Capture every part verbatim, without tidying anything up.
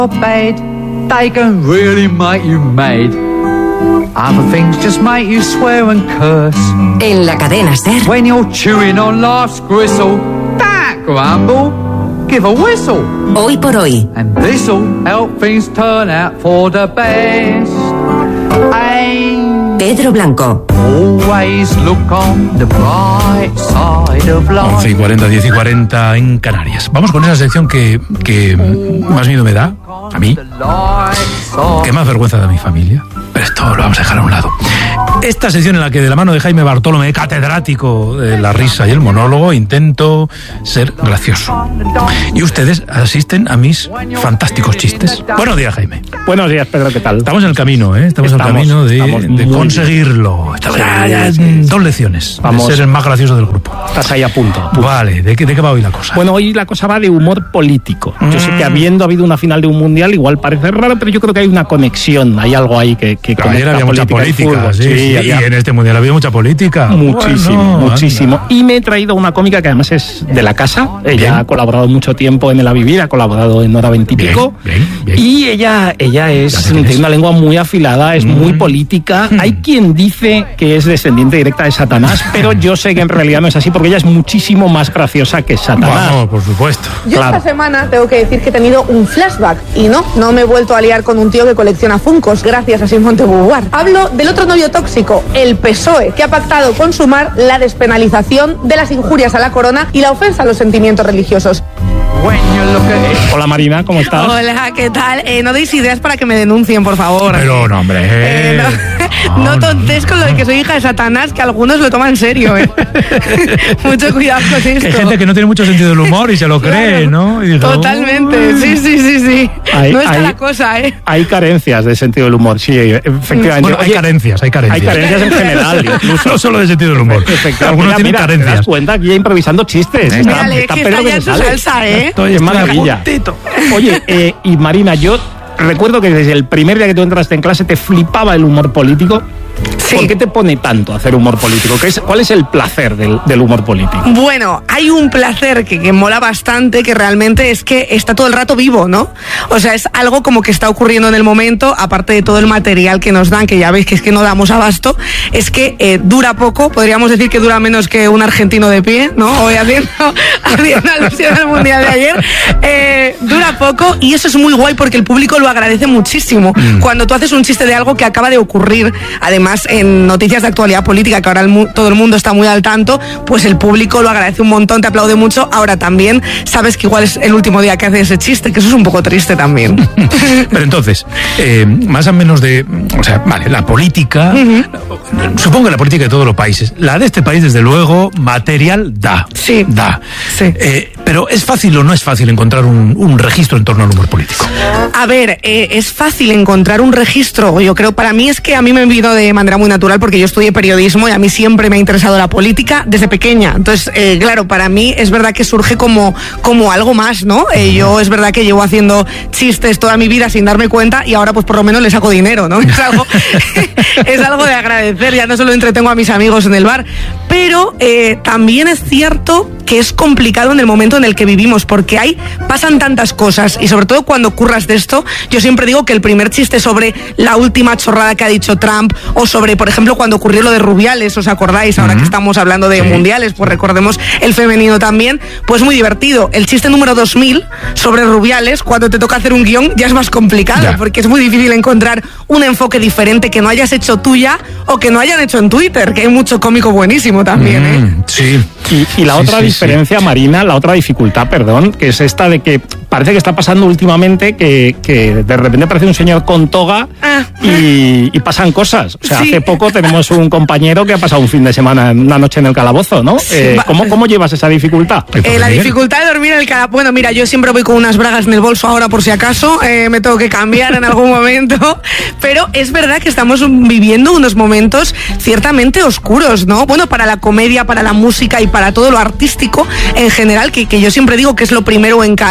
bad, they can really make you mad. Other things just make you swear and curse. En la cadena SER. When you're chewing on life's gristle, don't grumble, give a whistle. Hoy por hoy. And this'll help things turn out for the best. And Pedro Blanco. Always look on the bright side of life. once y cuarenta, diez y cuarenta en Canarias. Vamos con esa sección que, que más miedo me da, a mí, que más vergüenza da a mi familia. Pero esto lo vamos a dejar a un lado. Esta sección en la que de la mano de Jaime Bartolomé, catedrático de la risa y el monólogo, intento ser gracioso. Y ustedes asisten a mis fantásticos chistes. Buenos días, Jaime. Buenos días, Pedro, ¿qué tal? Estamos en el camino, ¿eh? Estamos, estamos en el camino de, de conseguirlo. Estamos ya, ya en dos lecciones. Vamos. De ser el más gracioso del grupo. Estás ahí a punto. Uf. Vale, ¿de qué, ¿de qué va hoy la cosa? Bueno, hoy la cosa va de humor político. Mm. Yo sé que habiendo habido una final de un mundial, igual parece raro, pero yo creo que hay una conexión, hay algo ahí que, que claro, ayer había mucha política, sí, sí, sí, y en este mundial había mucha política. Muchísimo, bueno, muchísimo. Anda. Y me he traído una cómica que además es de la casa. Ella bien. ha colaborado mucho tiempo en El A Vivir, ha colaborado en Hora veintipico. Bien, bien, bien. Y ella, ella es, tiene una lengua muy afilada, es mm. muy política. Mm. Hay quien dice que es descendiente directa de Satanás, pero yo sé que en realidad no es así, porque ella es muchísimo más graciosa que Satanás. Vamos, por supuesto. Yo claro. esta semana tengo que decir que he tenido un flashback y no, no me he vuelto a liar con un tío que colecciona Funkos, gracias a Simón de Beauvoir. Hablo del otro novio tóxico, el P S O E, que ha pactado con Sumar la despenalización de las injurias a la corona y la ofensa a los sentimientos religiosos. Hola Marina, ¿cómo estás? Hola, ¿qué tal? Eh, no deis ideas para que me denuncien, por favor. Pero no, hombre. Eh, no, no, no tontes con lo de que soy hija de Satanás, que algunos lo toman en serio, ¿eh? Mucho cuidado con esto. Hay gente que no tiene mucho sentido del humor y se lo cree, claro, ¿no? Y dice, totalmente, sí, sí, sí, sí. Hay, no está hay, la cosa, ¿eh? Hay carencias de sentido del humor, sí, efectivamente. Bueno, hay Oye, carencias, hay carencias. Hay carencias en general, incluso. No solo de sentido del humor. Algunos mira, tienen mira, carencias. ¿Te das cuenta? Aquí ya improvisando chistes. Mira, está, está, que está ya en su salsa, ¿eh? Estoy en maravilla. Oye, eh, y Marina, yo recuerdo que desde el primer día que tú entraste en clase te flipaba el humor político. Sí. ¿Por qué te pone tanto hacer humor político? ¿Qué es, ¿Cuál es el placer del, del humor político? Bueno, hay un placer que, que mola bastante, que realmente es que está todo el rato vivo, ¿no? O sea, es algo como que está ocurriendo en el momento, aparte de todo el material que nos dan, que ya veis que es que no damos abasto, es que eh, dura poco, podríamos decir que dura menos que un argentino de pie, ¿no? Hoy haciendo, haciendo alusión al Mundial de ayer. Eh, dura poco y eso es muy guay porque el público lo agradece muchísimo. Mm. Cuando tú haces un chiste de algo que acaba de ocurrir, además en noticias de actualidad política, que ahora el mu- todo el mundo está muy al tanto, pues el público lo agradece un montón, te aplaude mucho. Ahora también sabes que igual es el último día que hace ese chiste, que eso es un poco triste también. Pero entonces, eh, más o menos de, o sea, vale, la política, uh-huh. supongo que la política de todos los países, la de este país desde luego, material da, sí, da. Sí. Eh, pero ¿es fácil o no es fácil encontrar un, un registro en torno al humor político? A ver, eh, es fácil encontrar un registro, yo creo, para mí es que a mí me vino de manera muy natural porque yo estudié periodismo y a mí siempre me ha interesado la política desde pequeña. Entonces, eh, claro, para mí es verdad que surge como, como algo más, ¿no? Eh, yo es verdad que llevo haciendo chistes toda mi vida sin darme cuenta y ahora pues por lo menos le saco dinero, ¿no? Es algo, es algo de agradecer, ya no solo entretengo a mis amigos en el bar, pero eh, también es cierto que es complicado en el momento en el que vivimos porque hay, pasan tantas cosas y sobre todo cuando curras de esto, yo siempre digo que el primer chiste sobre la última chorrada que ha dicho Trump o sobre, por ejemplo, cuando ocurrió lo de Rubiales, ¿os acordáis? Ahora uh-huh. que estamos hablando de sí. mundiales, pues recordemos el femenino también, pues muy divertido. El chiste número dos mil sobre Rubiales, cuando te toca hacer un guión ya es más complicado ya. porque es muy difícil encontrar un enfoque diferente que no hayas hecho tuya o que no hayan hecho en Twitter, que hay mucho cómico buenísimo también, mm, ¿eh? Sí. Y, y la sí, otra sí, diferencia, sí. Marina, la otra dificultad, perdón, que es esta de que parece que está pasando últimamente que, que de repente aparece un señor con toga ah. y, y pasan cosas. O sea, sí. hace poco tenemos un compañero que ha pasado un fin de semana, una noche en el calabozo, ¿no? Sí, eh, ¿cómo, ¿Cómo llevas esa dificultad? Eh, la dificultad de dormir en el calabozo. Bueno, mira, yo siempre voy con unas bragas en el bolso ahora por si acaso, eh, me tengo que cambiar en algún momento, pero es verdad que estamos viviendo unos momentos ciertamente oscuros, ¿no? Bueno, para la comedia, para la música y para todo lo artístico en general, que, que yo siempre digo que es lo primero en caer,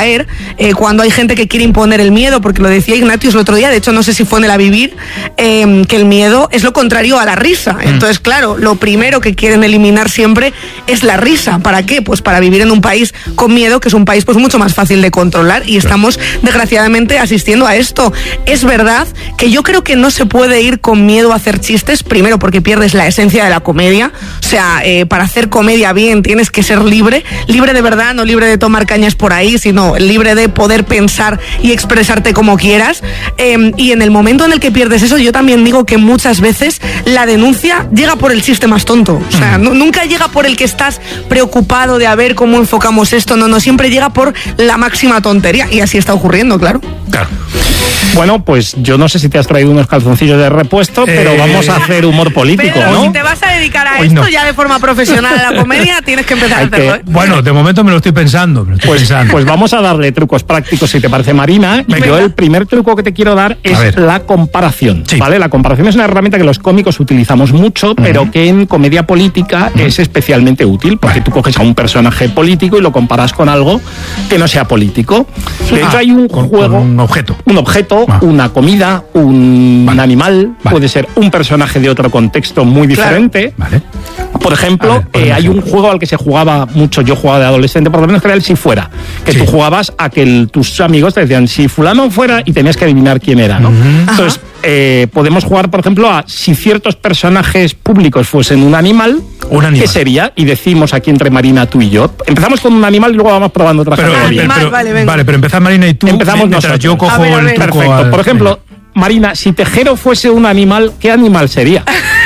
eh, cuando hay gente que quiere imponer el miedo, porque lo decía Ignatius el otro día, de hecho no sé si fue en el A Vivir, eh, que el miedo es lo contrario a la risa. Mm. Entonces, claro, lo primero que quieren eliminar siempre es la risa. ¿Para qué? Pues para vivir en un país con miedo, que es un país pues mucho más fácil de controlar, y estamos desgraciadamente asistiendo a esto. Es verdad que yo creo que no se puede ir con miedo a hacer chistes, primero porque pierdes la esencia de la comedia, o sea, eh, para hacer comedia bien tienes que ser libre, libre de verdad, no libre de tomar cañas por ahí, sino libre de poder pensar y expresarte como quieras, eh, y en el momento en el que pierdes eso, yo también digo que muchas veces la denuncia llega por el chiste más tonto, o sea, no, nunca llega por el que estás preocupado de a ver cómo enfocamos esto, no, no, siempre llega por la máxima tontería, y así está ocurriendo, claro. Claro. Bueno, pues yo no sé si te has traído unos calzoncillos de repuesto, eh... pero vamos a hacer humor político, pero, ¿no? Si te vas a dedicar a Hoy esto no. ya de forma profesional a la comedia, tienes que empezar Hay a hacerlo, que... ¿eh? Bueno, de momento me lo estoy pensando. Me lo estoy pues, pensando. pues vamos a darle trucos prácticos, si te parece, Marina. Venga. Yo el primer truco que te quiero dar es la comparación, sí. ¿vale? La comparación es una herramienta que los cómicos utilizamos mucho, uh-huh. pero que en comedia política uh-huh. es especialmente útil, porque tú coges a un personaje político y lo comparas con algo que no sea político. De ah, hecho, hay un con, juego... Con un objeto. Un objeto, ah. una comida, un vale. animal, vale. puede ser un personaje de otro contexto muy diferente. Claro. Vale. Por ejemplo, ver, eh, hay un juego al que se jugaba mucho, yo jugaba de adolescente, por lo menos que era el Si Fuera, que sí. tú jugabas a que el, tus amigos te decían si fulano fuera y tenías que adivinar quién era, ¿no? Uh-huh. Entonces, eh, podemos jugar, por ejemplo, a si ciertos personajes públicos fuesen un animal, un animal. ¿qué sería? Y decimos aquí entre Marina, tú y yo. Empezamos con un animal y luego vamos probando otra pero, categoría. Pero, pero, vale, vale, pero empezamos Marina y tú. Empezamos nosotros. Yo cojo a ver, a ver. el truco. Perfecto. Al... Por ejemplo, Marina, si Tejero fuese un animal, ¿qué animal sería?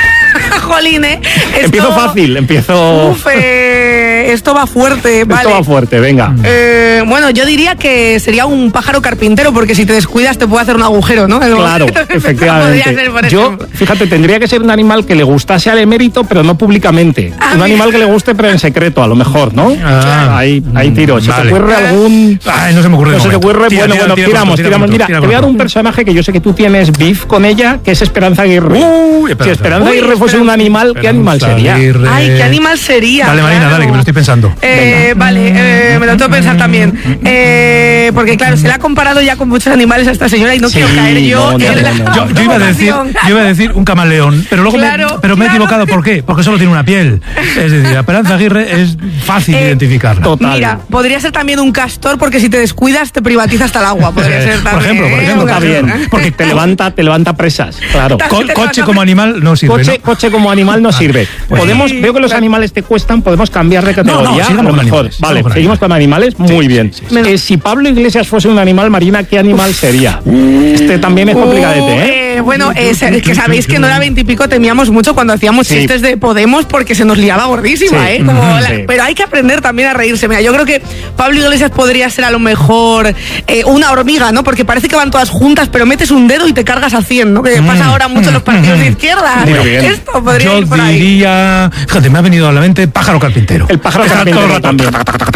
Jolín, ¿eh? Esto... Empiezo fácil, empiezo... Uf, eh, esto va fuerte, vale. Esto va fuerte, venga. Eh, bueno, yo diría que sería un pájaro carpintero, porque si te descuidas te puede hacer un agujero, ¿no? Claro, efectivamente. Ser, por yo, ejemplo. fíjate, tendría que ser un animal que le gustase al emérito, pero no públicamente. Ah, un mira. animal que le guste, pero en secreto, a lo mejor, ¿no? Ah, ahí, ahí tiro. ¿Se vale. te ocurre algún...? Ay, no se me ocurre. No se te ocurre. Tira, bueno, tira, bueno, tira, tiramos, tira, tiramos. tira, Mira, tira, te voy a dar tira, un personaje que yo sé que tú tienes beef con ella, que es Esperanza Aguirre. Uy, espera, si Esperanza Uy, Aguirre fuese un animal, ¿qué animal sería? Aguirre. Ay, ¿qué animal sería? Dale, Marina, claro. dale, que me lo estoy pensando. Eh, vale, eh, me lo tengo que pensar también. Eh, porque claro, se le ha comparado ya con muchos animales a esta señora y no Sí, quiero caer yo no, no, en no, la no. Yo, yo iba a decir, yo iba a decir un camaleón, pero luego Claro, me, pero me he claro. equivocado. ¿Por qué? Porque solo tiene una piel. Es decir, Esperanza Aguirre es fácil Eh, identificarla. total. Mira, podría ser también un castor, porque si te descuidas te privatiza hasta el agua. Podría ser Por también, ejemplo, por ¿eh? ejemplo, Un Está castor. bien, porque te levanta, te levanta presas, claro. Ta- Co- te coche levanta- como animal no sirve, Coche, ¿no? coche como animal no sirve. pues Podemos, sí, veo que los claro. animales te cuestan, podemos cambiar de categoría. No, no, sigamos a lo con mejor. animales, Vale, sigamos con seguimos con animales. Muy bien. sí, sí. Eh, si Pablo Iglesias fuese un animal, Marina, ¿qué animal sería? Este también es complicadete, ¿eh? Eh, bueno, eh, es que sabéis que en Hora veintipico temíamos mucho cuando hacíamos Sí. chistes de Podemos, porque se nos liaba gordísima, Sí. ¿eh? Como Ujú, la- sí. Pero hay que aprender también a reírse. Mira, yo creo que Pablo Iglesias podría ser a lo mejor eh, una hormiga, ¿no? Porque parece que van todas juntas, pero metes un dedo y te cargas a cien, ¿no? Que pasa ahora mucho en los partidos de izquierda. Muy bien. Esto podría Yo ir por ahí. diría, fíjate, me ha venido a la mente pájaro carpintero. El pájaro carpintero también.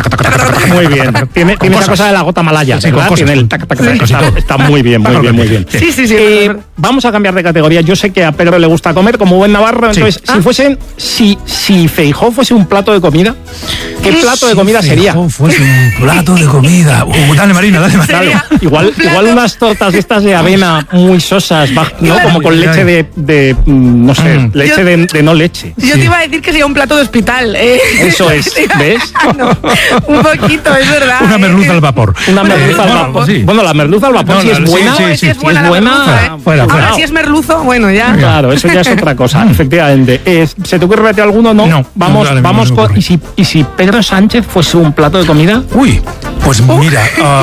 Muy bien. Tiene, tiene esa cosas. cosa de la gota malaya, Sí, con ¿verdad? cosas. Tiene el tac, tac, tac. Sí, Está, cosas. está muy bien, muy Pájaro bien, muy bien. carpintero. Sí, sí, sí. Eh, verdad. vamos a cambiar de categoría. Yo sé que a Pedro le gusta comer como buen navarro. Sí. Entonces, Ah. si fuesen, si, si Feijóo fuese un plato de comida, ¿qué plato de comida sería? Feijóo fuese un plato de comida. Uh, dale, Marina, dale, Marina. Sería- Igual, Un plato. igual unas tortas estas de avena muy sosas, baj- ¿no? Claro. Como con leche de, de mm, no sé, Mm. leche Yo- de, de no leche. Yo te iba a decir que sería un plato de hospital. eh. Eso es, ¿ves? No, un poquito, es verdad. Una eh. merluza al vapor. Una Bueno, merluza al bueno, vapor. sí. Bueno, la merluza al vapor No, si la- es sí, buena. sí, No, sí, si es sí, buena es la buena, merluza, ¿eh? fuera, Ahora, fuera. si es merluzo, bueno, ya. Claro, eso ya es otra cosa, efectivamente. Eh, ¿Se te ocurre a ti alguno? No. No, vamos, no, dale, vamos no me con. ocurre. ¿Y si, ¿Y si Pedro Sánchez fuese un plato de comida? Uy, pues mira,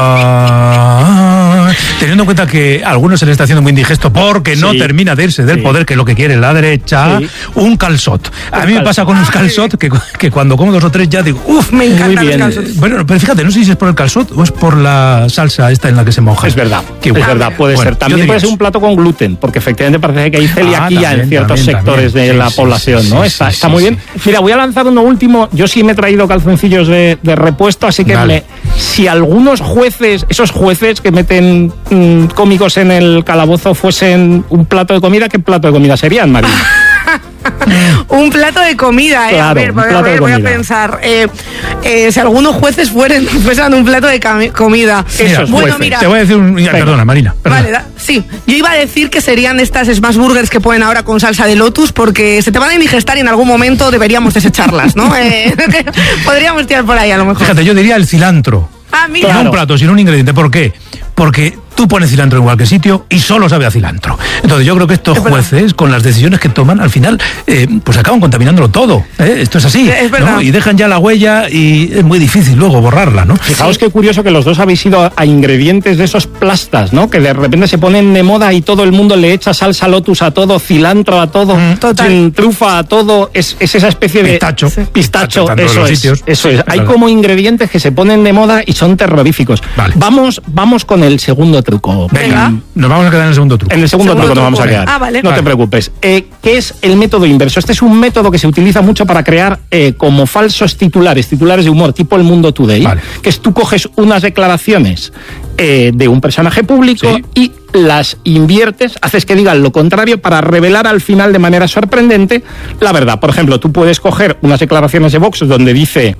ah, teniendo en cuenta que a algunos se le está haciendo muy indigesto porque no Sí. termina de irse del Sí. poder, que es lo que quiere la derecha, Sí. un calzot. A Un mí me pasa con los Ay. calzot que, que cuando como dos o tres ya digo, uff, Me encantan los bien. calzones. bueno, pero fíjate, no sé si es por el calzot o es por la salsa esta en la que se moja. Es verdad, Qué es bueno. verdad, puede Bueno, ser. yo También diría puede ser eso. un plato con gluten, porque efectivamente parece que hay celiaquía también, en ciertos también, sectores también. de Sí, la sí, población, sí, ¿no? sí, está sí, está sí, muy sí. bien. Mira, voy a lanzar uno último. Yo sí me he traído calzoncillos de, de repuesto, así que Dale. me- si algunos jueces, esos jueces que meten mm, cómicos en el calabozo fuesen un plato de comida, ¿qué plato de comida serían, María? Un plato de comida, ¿eh? Claro, a ver, un a ver, plato a ver, de voy comida. a pensar. Eh, eh, si algunos jueces fueran, fueran un plato de cami- comida. Mira, bueno, jueces. mira. Te voy a decir un... ya, perdona, Marina. Perdona. Vale, da- sí. Yo iba a decir que serían estas smash burgers que ponen ahora con salsa de lotus porque se te van a indigestar y en algún momento deberíamos desecharlas, ¿no? Eh, podríamos tirar por ahí a lo mejor. Fíjate, yo diría el cilantro. Ah, mira. No un plato, sino un ingrediente. ¿Por qué? Porque tú pones cilantro en cualquier sitio y solo sabe a cilantro. Entonces yo creo que estos Es verdad. jueces, con las decisiones que toman, al final, eh, pues acaban contaminándolo todo. ¿eh? Esto es así. Es verdad. ¿no? Y dejan ya la huella y es muy difícil luego borrarla, ¿no? Fijaos qué curioso que los dos habéis ido a, a ingredientes de esos plastas, ¿no? Que de repente se ponen de moda y todo el mundo le echa salsa lotus a todo, cilantro a todo, Total. mm, trufa a todo. Es, es esa especie de... Pistacho. Sí. Pistacho, Pistacho, tanto en eso los es. sitios. Eso es. Es Hay verdad. como ingredientes que se ponen de moda y son terroríficos. Vale. Vamos, vamos con el segundo truco. Venga, nos vamos a quedar en el segundo truco. En el segundo, Segundo truco nos vamos a truco. quedar. Ah, vale. No Vale. te preocupes. Eh, ¿Qué es el método inverso? Este es un método que se utiliza mucho para crear eh, como falsos titulares, titulares de humor, tipo el Mundo Today, Vale. que es tú coges unas declaraciones eh, de un personaje público Sí. y las inviertes, haces que digan lo contrario para revelar al final de manera sorprendente la verdad. Por ejemplo, tú puedes coger unas declaraciones de Vox donde dice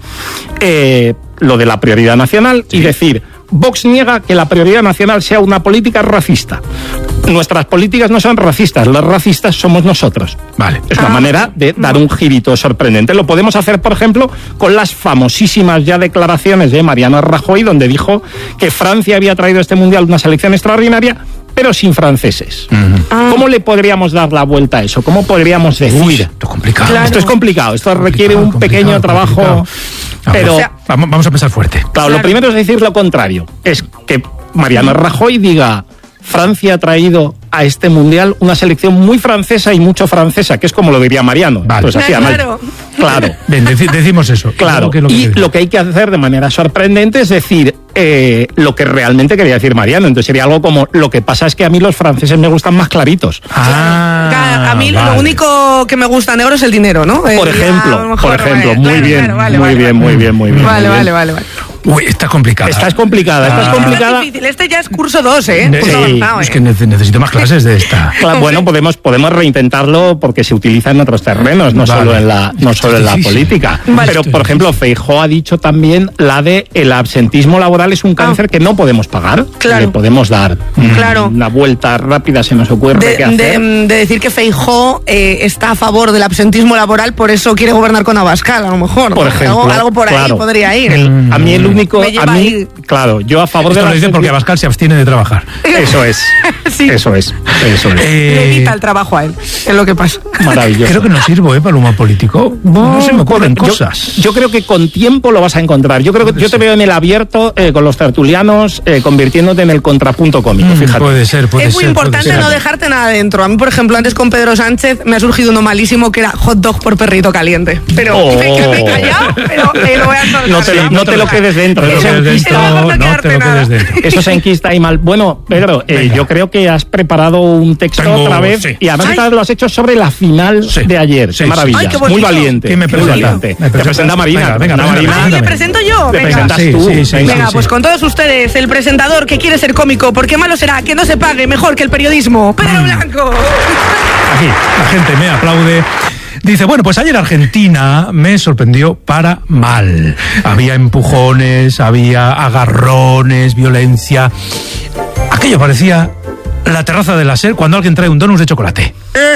eh, lo de la prioridad nacional y decir: Vox niega que la prioridad nacional sea una política racista. Nuestras políticas no son racistas, los racistas somos nosotros. Vale. Es una Ah. manera de dar un girito sorprendente. Lo podemos hacer, por ejemplo, con las famosísimas ya declaraciones de Mariano Rajoy, donde dijo que Francia había traído a este mundial una selección extraordinaria, pero sin franceses. Ah. ¿Cómo le podríamos dar la vuelta a eso? ¿Cómo podríamos decir? Uy, esto es complicado. Claro. Esto es complicado, esto requiere Complicado, un pequeño complicado, trabajo, complicado. A ver, pero... O sea, vamos, vamos a empezar fuerte. Claro, Claro. lo primero es decir lo contrario. Es que Mariano Rajoy diga: Francia ha traído a este mundial una selección muy francesa y mucho francesa, que es como lo diría Mariano. Vale. Pues así, Ah, además- claro. Claro. Bien, deci- decimos eso. Claro, ¿Qué es lo que y queréis? lo que hay que hacer de manera sorprendente es decir eh, lo que realmente quería decir Mariano. Entonces sería algo como: lo que pasa es que a mí los franceses me gustan más claritos. Ah, Ca- a mí lo vale. único que me gusta negro es el dinero, ¿no? Eh, Por ya, ejemplo, a lo mejor, por ejemplo, vale, muy claro, bien, claro, vale, muy vale, bien, vale. muy bien, muy bien. Vale, muy vale, bien. vale, vale. Uy, está complicada. Esta es complicada, esta es Ah. complicada. Es difícil. Este ya es curso dos, ¿eh? Ne- Curso sí, avanzado, es ¿eh? que nece- necesito más clases de esta. Claro, bueno, podemos, podemos reintentarlo porque se utiliza en otros terrenos, no Vale. solo en la, no Esto solo es en la difícil. política. Vale. Pero, Esto es por ejemplo, difícil. Feijóo ha dicho también la de el absentismo laboral es un cáncer que no podemos pagar. Claro. Le podemos dar Claro. una vuelta rápida, se nos ocurre De, qué hacer. de- de decir que Feijóo eh, está a favor del absentismo laboral, por eso quiere gobernar con Abascal, a lo mejor. Por ¿no? ejemplo, algo, algo por ahí claro. podría ir. El- a mí el único, Me lleva a mí, ahí. claro, yo a favor Esto de lo la dicen porque Abascal se abstiene de trabajar. Eso es, Sí. eso es, eso es. Eh, Le evita el trabajo a él, es lo que pasa. Maravilloso. Creo que no sirvo, ¿eh? Para el humor político. No se me ocurren Yo- cosas. Yo, creo que con tiempo lo vas a encontrar. Yo creo que Puede yo te ser. veo en el abierto eh, con los tertulianos eh, convirtiéndote en el contrapunto cómico. Mm, Fíjate. Puede ser, puede es muy ser, puede importante ser. no dejarte nada dentro. A mí, por ejemplo, antes con Pedro Sánchez me ha surgido uno malísimo que era hot dog por perrito caliente. Pero Oh. me quedé callado, pero eh, lo voy a soltar. No te, ¿no? no te lo quedes dentro. No te lo Eso quedes enquista- dentro, no vas a no te quedarte lo nada. quedes dentro. Eso se enquista y mal. Bueno, Pedro, eh, Venga. yo creo que has preparado un texto Tengo- otra vez sí. y además Ay. esta vez lo has hecho sobre la final Sí. de ayer. Sí, Qué maravilla. sí. Ay, qué Muy bonito. valiente. ¿Quién me muy presenta? valiente. ¿Me Te presenta? presenta Marina. Venga, venga, Presenta presenta, Marina. Ah, ¿me Preséntame. presento yo? Te Venga. presentas Sí, tú. sí, sí, venga. Venga, sí, pues sí. con todos ustedes, el presentador que quiere ser cómico, porque malo será que no se pague mejor que el periodismo. Pedro Blanco. Aquí, la gente me aplaude. Dice, bueno, pues ayer Argentina me sorprendió para mal. Había empujones, había agarrones, violencia. Aquello parecía la terraza de la SER cuando alguien trae un donut de chocolate.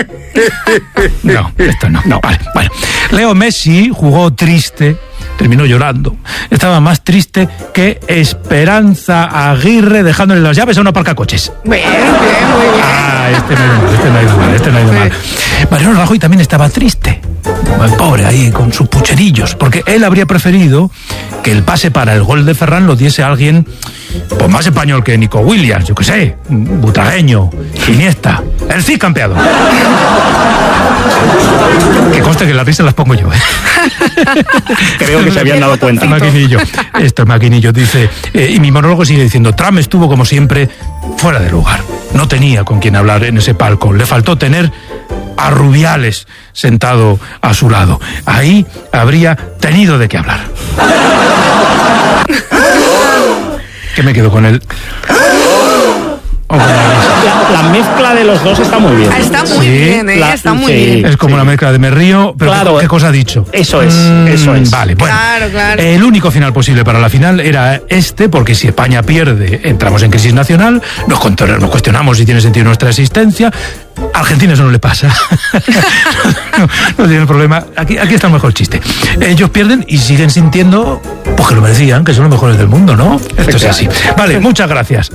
No, esto no. no. Vale, bueno. Leo Messi jugó triste, terminó llorando. Estaba más triste que Esperanza Aguirre dejándole las llaves a una aparcacoches. Bien, bien, muy bien. Ah, este no ha ido mal, este no ha ido mal, este no ha ido mal. Mariano Rajoy también estaba triste. El pobre ahí con sus pucherillos, porque él habría preferido que el pase para el gol de Ferran lo diese alguien pues más español que Nico Williams, yo qué sé, Butragueño, Iniesta, el Cid campeado. Que conste que las risas las pongo yo, ¿eh? Creo que se habían dado cuenta. Maquinillo. Esto es Maquinillo, dice. eh, y mi monólogo sigue diciendo: Trump estuvo, como siempre, fuera de lugar. No tenía con quién hablar en ese palco. Le faltó tener a Rubiales sentado a su lado. Ahí habría tenido de qué hablar. ¿Qué me quedo con él? Oh, con la risa. La, la mezcla de los dos está muy bien. Está muy Sí, bien, ¿eh? la- está muy sí. bien. Es como Sí. la mezcla de Me río, pero Claro. ¿qué, qué cosa ha dicho? Eso es, Mm, eso es. Vale, bueno. Claro, claro. El único final posible para la final era este, porque si España pierde, entramos en crisis nacional, nos, contra- nos cuestionamos si tiene sentido nuestra existencia. A Argentina eso no le pasa. no, no tiene problema. Aquí, aquí está el mejor chiste. Ellos pierden y siguen sintiendo pues que lo merecían, que son los mejores del mundo, ¿no? Esto es así. Vale, muchas gracias.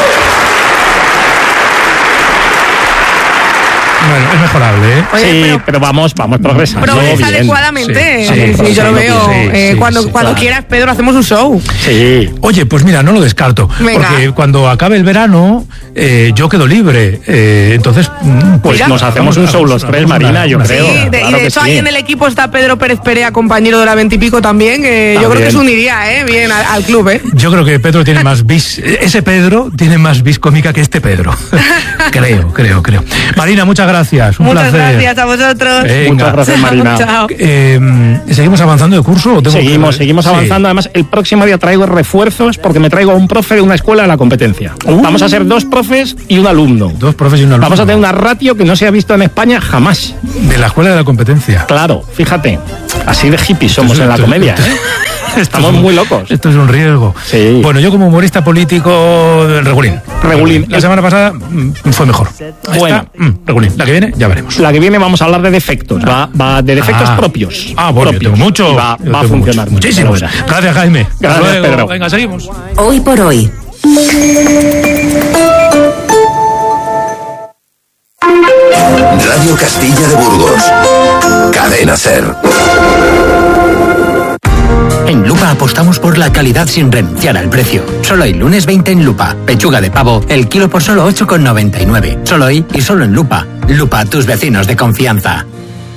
Bueno, es mejorable, ¿eh? Oye, sí, pero- pero, vamos, vamos progresando. Progresa bien. adecuadamente. Sí, Sí, sí, sí, yo lo sí, veo. sí, Eh, sí, cuando sí, cuando claro. quieras, Pedro, hacemos un show. Sí. Oye, pues mira, no lo descarto. Venga. Porque cuando acabe el verano, eh, yo quedo libre. Eh, entonces, mm, Pues Mira. nos hacemos un show los tres, Marina, yo una- creo. Sí, de- y Claro de que hecho sí. ahí en el equipo está Pedro Pérez Perea, compañero de la veintipico también, que yo creo que También. se uniría, ¿eh? Bien al, al club, ¿eh? Yo creo que Pedro tiene más bis. Ese Pedro tiene más bis cómica que este Pedro. creo, creo, creo. Marina, muchas gracias. Un Muchas placer. gracias a vosotros. Venga. Muchas gracias, Marina. Chao. Eh, ¿Seguimos avanzando de curso? ¿O tengo Seguimos, que- seguimos Sí. avanzando. Además, el próximo día traigo refuerzos porque me traigo a un profe de una escuela a la competencia. Uh. Vamos a ser dos profes y un alumno. Dos profes y un alumno. Vamos a tener una ratio que no se ha visto en España jamás. De la escuela de la competencia. Claro, fíjate. Así de hippies somos Esto es- en la esto es- comedia. esto- ¿eh? esto Estamos es un- muy locos. Esto es un riesgo. Sí. Bueno, yo como humorista político, regulín. Regulín. La semana pasada mm, fue mejor. Bueno. Esta, mm, regulín. La que viene, ya veremos. La que viene vamos a hablar de defectos. Va, va de defectos Ah. propios. Ah, bueno, yo propios. tengo mucho. Y Va, yo va a tengo funcionar. mucho. Muchísimos. Pero verás. Gracias, Jaime. Hasta Gracias, luego. Pedro. Venga, seguimos. Hoy por hoy. Radio Castilla de Burgos. Cadena Ser. En Lupa apostamos por la calidad sin renunciar al precio. Solo hoy, lunes veinte en Lupa. Pechuga de pavo, el kilo por solo ocho con noventa y nueve. Solo hoy y solo en Lupa. Lupa, tus vecinos de confianza.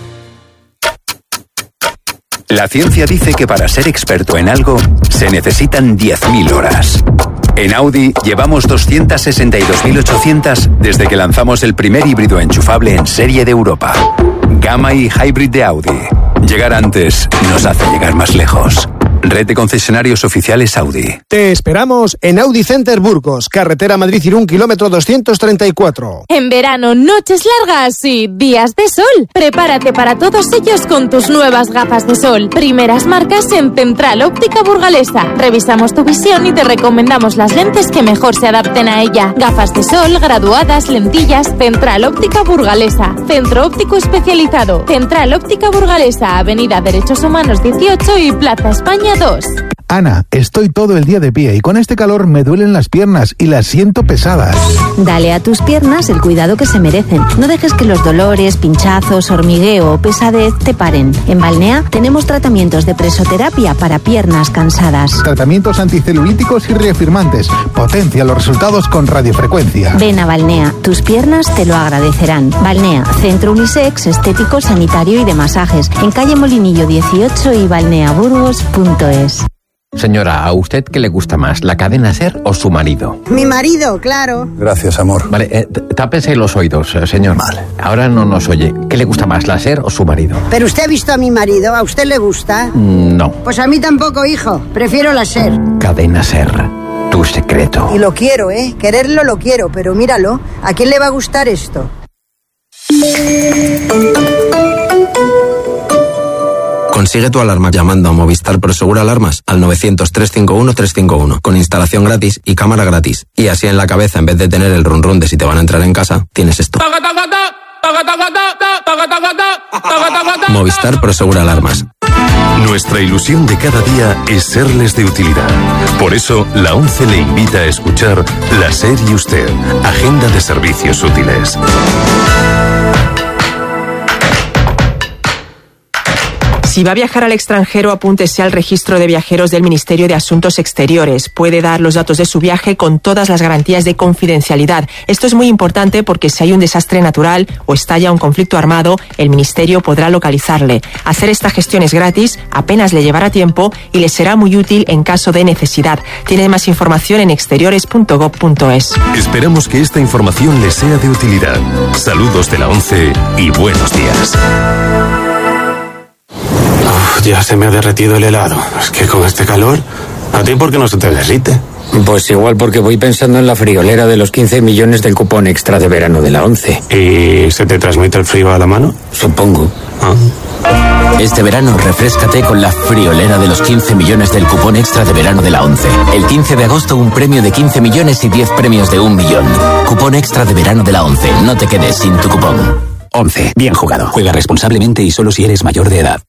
La ciencia dice que para ser experto en algo se necesitan diez mil horas. En Audi llevamos doscientas sesenta y dos mil ochocientas desde que lanzamos el primer híbrido enchufable en serie de Europa. Gamma y Hybrid de Audi. Llegar antes nos hace llegar más lejos. Red de concesionarios oficiales Audi. Te esperamos en Audi Center Burgos, carretera Madrid-Irún, kilómetro doscientos treinta y cuatro. En verano, noches largas y días de sol. Prepárate para todos ellos con tus nuevas gafas de sol. Primeras marcas en Central Óptica Burgalesa. Revisamos tu visión y te recomendamos las lentes que mejor se adapten a ella. Gafas de sol, graduadas, lentillas. Central Óptica Burgalesa. Centro óptico especializado. Central Óptica Burgalesa. Avenida Derechos Humanos dieciocho y Plaza España dos. Ana, estoy todo el día de pie y con este calor me duelen las piernas y las siento pesadas. Dale a tus piernas el cuidado que se merecen. No dejes que los dolores, pinchazos, hormigueo o pesadez te paren. En Balnea tenemos tratamientos de presoterapia para piernas cansadas. Tratamientos anticelulíticos y reafirmantes. Potencia los resultados con radiofrecuencia. Ven a Balnea, tus piernas te lo agradecerán. Balnea, centro unisex, estético, sanitario y de masajes. En calle Molinillo dieciocho y balneaburgos punto es. Señora, ¿a usted qué le gusta más, la cadena SER o su marido? Mi marido, claro. Gracias, amor. Vale, eh, t- tápese los oídos, eh, señor. Vale. Ahora no nos oye. ¿Qué le gusta más, la SER o su marido? Pero usted ha visto a mi marido, ¿a usted le gusta? Mm, No. Pues a mí tampoco, hijo. Prefiero la SER. Cadena SER, tu secreto. Y lo quiero, ¿eh? Quererlo lo quiero, pero míralo. ¿A quién le va a gustar esto? Consigue tu alarma llamando a Movistar Prosegura Alarmas al novecientos, trescientos cincuenta y uno, trescientos cincuenta y uno con instalación gratis y cámara gratis. Y así en la cabeza, en vez de tener el run run de si te van a entrar en casa, tienes esto. Movistar Prosegura Alarmas. Nuestra ilusión de cada día es serles de utilidad. Por eso, la ONCE le invita a escuchar La SER y Usted, Agenda de Servicios Útiles. Si va a viajar al extranjero, apúntese al registro de viajeros del Ministerio de Asuntos Exteriores. Puede dar los datos de su viaje con todas las garantías de confidencialidad. Esto es muy importante porque si hay un desastre natural o estalla un conflicto armado, el Ministerio podrá localizarle. Hacer esta gestión es gratis, apenas le llevará tiempo y le será muy útil en caso de necesidad. Tiene más información en exteriores punto gob punto es. Esperamos que esta información le sea de utilidad. Saludos de la ONCE y buenos días. Ya se me ha derretido el helado. Es que con este calor, ¿a ti por qué no se te derrite? Pues igual porque voy pensando en la friolera de los quince millones del cupón extra de verano de la ONCE. ¿Y se te transmite el frío a la mano? Supongo. Ah. Este verano refréscate con la friolera de los quince millones del cupón extra de verano de la ONCE. El quince de agosto un premio de quince millones y diez premios de un millón. Cupón extra de verano de la ONCE. No te quedes sin tu cupón. ONCE. Bien jugado. Juega responsablemente y solo si eres mayor de edad.